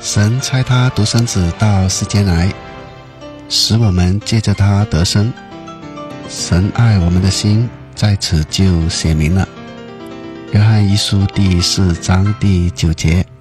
神差他独生子到世间来，使我们借着他得生。神爱我们的心在此就显明了。约翰一书第4章第9节。